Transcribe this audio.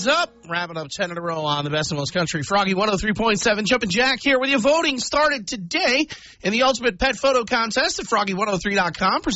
What's up? Wrapping up 10 in a row on the Best of Most Country. Froggy 103.7. Jumpin' Jack here with you. Voting started today in the Ultimate Pet Photo Contest at Froggy103.com.